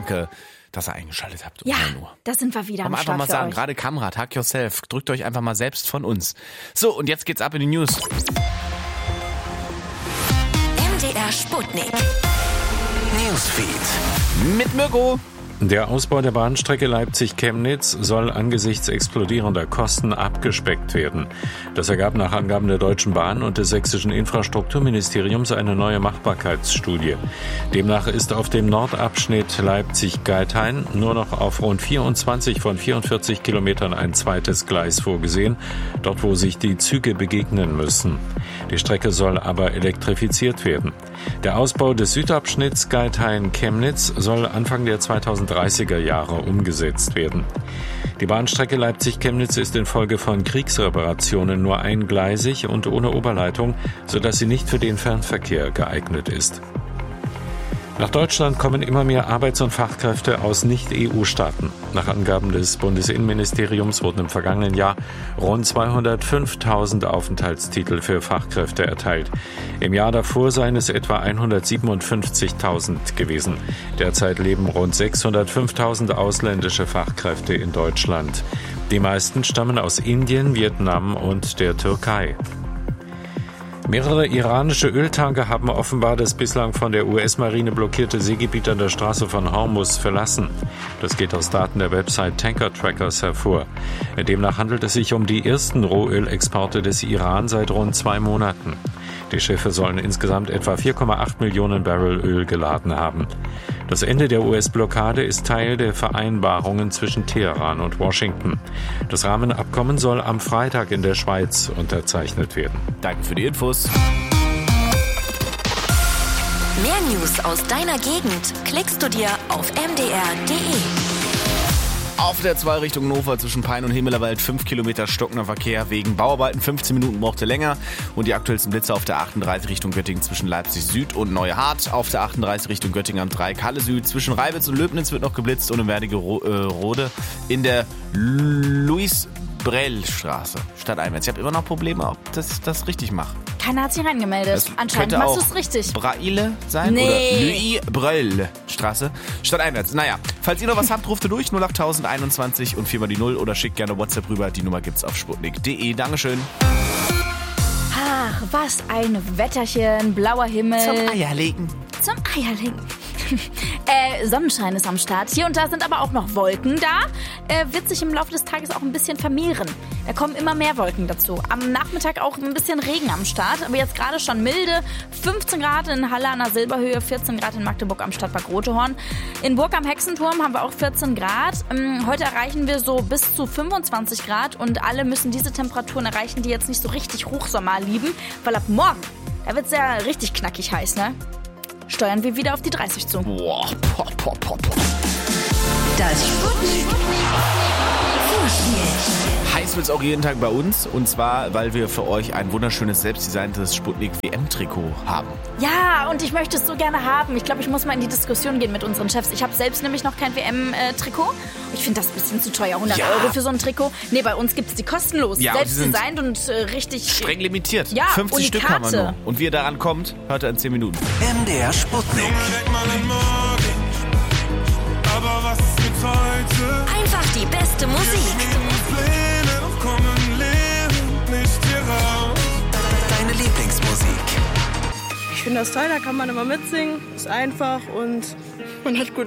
Danke, dass ihr eingeschaltet habt. Ja, da sind wir wieder am Start. Einfach mal sagen, gerade Kamera, hug yourself, drückt euch einfach mal selbst von uns. So, und jetzt geht's ab in die News. MDR Sputnik. Newsfeed. Mit Mirko. Der Ausbau der Bahnstrecke Leipzig-Chemnitz soll angesichts explodierender Kosten abgespeckt werden. Das ergab nach Angaben der Deutschen Bahn und des sächsischen Infrastrukturministeriums eine neue Machbarkeitsstudie. Demnach ist auf dem Nordabschnitt Leipzig-Geithain nur noch auf rund 24 von 44 Kilometern ein zweites Gleis vorgesehen, dort wo sich die Züge begegnen müssen. Die Strecke soll aber elektrifiziert werden. Der Ausbau des Südabschnitts Geithain-Chemnitz soll Anfang der 2030er Jahre umgesetzt werden. Die Bahnstrecke Leipzig-Chemnitz ist infolge von Kriegsreparationen nur eingleisig und ohne Oberleitung, sodass sie nicht für den Fernverkehr geeignet ist. Nach Deutschland kommen immer mehr Arbeits- und Fachkräfte aus Nicht-EU-Staaten. Nach Angaben des Bundesinnenministeriums wurden im vergangenen Jahr rund 205.000 Aufenthaltstitel für Fachkräfte erteilt. Im Jahr davor seien es etwa 157.000 gewesen. Derzeit leben rund 605.000 ausländische Fachkräfte in Deutschland. Die meisten stammen aus Indien, Vietnam und der Türkei. Mehrere iranische Öltanker haben offenbar das bislang von der US-Marine blockierte Seegebiet an der Straße von Hormuz verlassen. Das geht aus Daten der Website Tanker Trackers hervor. Demnach handelt es sich um die ersten Rohölexporte des Iran seit rund 2 Monaten. Die Schiffe sollen insgesamt etwa 4,8 Millionen Barrel Öl geladen haben. Das Ende der US-Blockade ist Teil der Vereinbarungen zwischen Teheran und Washington. Das Rahmenabkommen soll am Freitag in der Schweiz unterzeichnet werden. Danke für die Infos. Mehr News aus deiner Gegend klickst du dir auf mdr.de. Auf der 2 Richtung Hannover zwischen Pein und Himmelerwald 5 Kilometer stockender Verkehr wegen Bauarbeiten. 15 Minuten brauchte länger. Und die aktuellsten Blitze auf der 38 Richtung Göttingen zwischen Leipzig Süd und Neuhardt. Auf der 38 Richtung Göttingen am Dreieck Halle Süd. Zwischen Reibitz und Löbnitz wird noch geblitzt und in Wernigerode in der Louis-Brell-Straße stadteinwärts. Ich habe immer noch Probleme, ob das richtig mache. Keiner hat sich reingemeldet. Anscheinend machst du es richtig. Braille sein? Nee. Oder Louis-Brell-Straße stadteinwärts. Naja, falls ihr noch was habt, ruft ihr durch 08021 und 4 mal die 0 oder schickt gerne WhatsApp rüber. Die Nummer gibt's auf sputnik.de. Dankeschön. Ach, was ein Wetterchen, blauer Himmel. Zum Eierlegen. Sonnenschein ist am Start. Hier und da sind aber auch noch Wolken da. Wird sich im Laufe des Tages auch ein bisschen vermehren. Da kommen immer mehr Wolken dazu. Am Nachmittag auch ein bisschen Regen am Start. Aber jetzt gerade schon milde. 15 Grad in Halle an der Silberhöhe, 14 Grad in Magdeburg am Stadtpark Rotehorn. In Burg am Hexenturm haben wir auch 14 Grad. Heute erreichen wir so bis zu 25 Grad. Und alle müssen diese Temperaturen erreichen, die jetzt nicht so richtig Hochsommer lieben. Weil ab morgen, da wird es ja richtig knackig heiß, ne? Steuern wir wieder auf die 30 zu. Boah, Das Sputnik Vorspiel. heiß wird's auch jeden Tag bei uns. Und zwar, weil wir für euch ein wunderschönes, selbstdesigntes Sputnik-WM-Trikot haben. Ja, und ich möchte es so gerne haben. Ich glaube, ich muss mal in die Diskussion gehen mit unseren Chefs. Ich habe selbst nämlich noch kein WM-Trikot. Ich finde das ein bisschen zu teuer. 100 Euro für so ein Trikot. Nee, bei uns gibt es die kostenlos. Ja, selbst designt und richtig... Streng limitiert. Ja, 50 Stück haben wir nur. Und wie ihr daran kommt, hört ihr in 10 Minuten. MDR Sputnik. Aber was ist mit heute? Einfach die beste Musik. Pläne kommen leer nicht hier raus. Deine Lieblingsmusik. Ich finde das toll, da kann man immer mitsingen, ist einfach und man hat gute